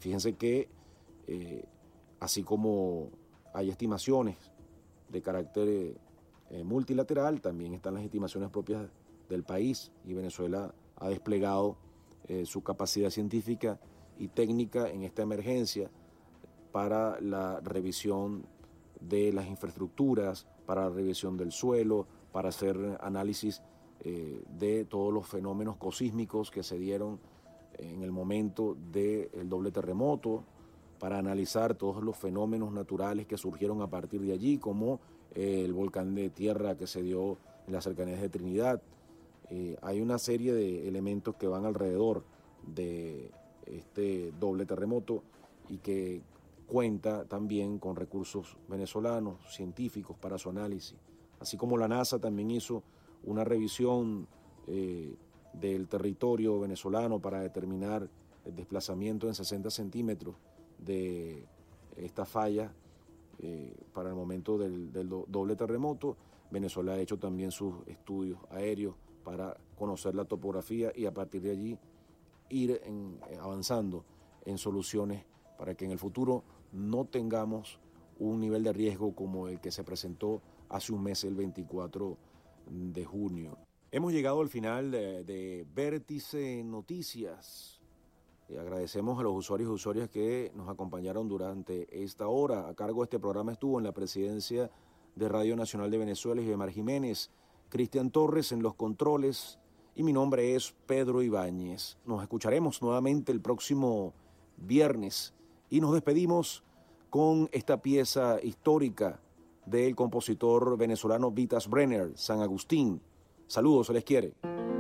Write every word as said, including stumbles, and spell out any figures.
Fíjense que eh, así como hay estimaciones de carácter eh, multilateral, también están las estimaciones propias del país, y Venezuela ha desplegado eh, su capacidad científica y técnica en esta emergencia para la revisión de las infraestructuras, para la revisión del suelo, para hacer análisis eh, de todos los fenómenos cosísmicos que se dieron en el momento del doble terremoto, para analizar todos los fenómenos naturales que surgieron a partir de allí, como eh, el volcán de tierra que se dio en las cercanías de Trinidad. Eh, hay una serie de elementos que van alrededor de este doble terremoto y que cuenta también con recursos venezolanos, científicos para su análisis. Así como la NASA también hizo una revisión eh, del territorio venezolano para determinar el desplazamiento en sesenta centímetros de esta falla eh, para el momento del, del doble terremoto. Venezuela ha hecho también sus estudios aéreos para conocer la topografía y a partir de allí ir en, avanzando en soluciones para que en el futuro no tengamos un nivel de riesgo como el que se presentó hace un mes, el veinticuatro de junio. Hemos llegado al final de, de Vértice Noticias. Y agradecemos a los usuarios y usuarias que nos acompañaron durante esta hora. A cargo de este programa estuvo en la presidencia de Radio Nacional de Venezuela Isbemar Jiménez, Cristian Torres en los controles y mi nombre es Pedro Ibáñez. Nos escucharemos nuevamente el próximo viernes y nos despedimos con esta pieza histórica del compositor venezolano Vitas Brenner, San Agustín. Saludos, se les quiere.